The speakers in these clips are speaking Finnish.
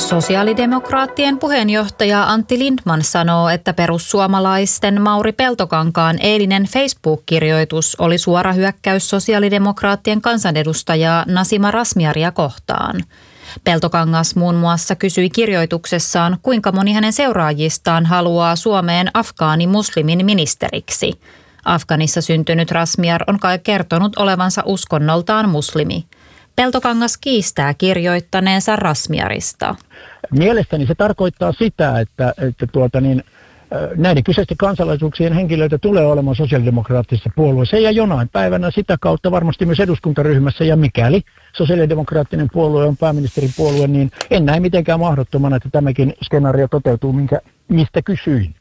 Sosiaalidemokraattien puheenjohtaja Antti Lindtman sanoo, että perussuomalaisten Mauri Peltokankaan eilinen Facebook-kirjoitus oli suora hyökkäys sosiaalidemokraattien kansanedustajaa Nasima Razmyaria kohtaan. Peltokangas muun muassa kysyi kirjoituksessaan, kuinka moni hänen seuraajistaan haluaa Suomeen afgaani-muslimin ministeriksi. Afganissa syntynyt Razmyar on kai kertonut olevansa uskonnoltaan muslimi. Peltokangas kiistää kirjoittaneensa Razmyarista. Mielestäni se tarkoittaa sitä, että näiden kyseisten kansalaisuuksien henkilöitä tulee olemaan sosiaalidemokraattisessa puolueessa ja jonain päivänä sitä kautta varmasti myös eduskuntaryhmässä. Ja mikäli sosiaalidemokraattinen puolue on pääministeripuolue, niin en näe mitenkään mahdottomana, että tämäkin skenaario toteutuu, mistä kysyin.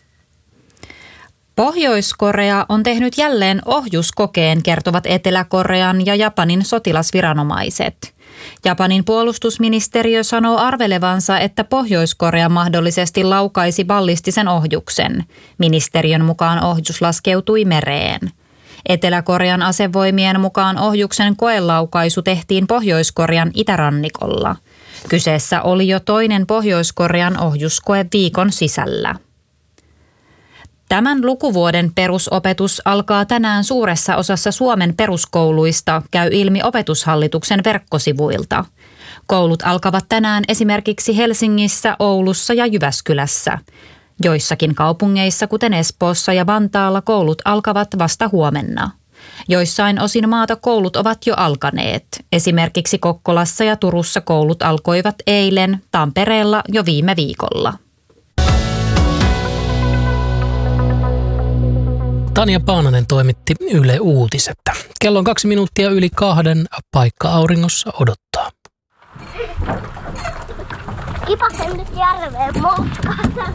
Pohjois-Korea on tehnyt jälleen ohjuskokeen, kertovat Etelä-Korean ja Japanin sotilasviranomaiset. Japanin puolustusministeriö sanoo arvelevansa, että Pohjois-Korea mahdollisesti laukaisi ballistisen ohjuksen. Ministeriön mukaan ohjus laskeutui mereen. Etelä-Korean asevoimien mukaan ohjuksen koelaukaisu tehtiin Pohjois-Korean itärannikolla. Kyseessä oli jo toinen Pohjois-Korean ohjuskoe viikon sisällä. Tämän lukuvuoden perusopetus alkaa tänään suuressa osassa Suomen peruskouluista, käy ilmi Opetushallituksen verkkosivuilta. Koulut alkavat tänään esimerkiksi Helsingissä, Oulussa ja Jyväskylässä. Joissakin kaupungeissa, kuten Espoossa ja Vantaalla, koulut alkavat vasta huomenna. Joissain osin maata koulut ovat jo alkaneet. Esimerkiksi Kokkolassa ja Turussa koulut alkoivat eilen, Tampereella jo viime viikolla. Tanja Paananen toimitti Yle Uutiset. Kello on 2 minuuttia yli 2, paikka auringossa odottaa. Kipasen nyt järveen moukkaan.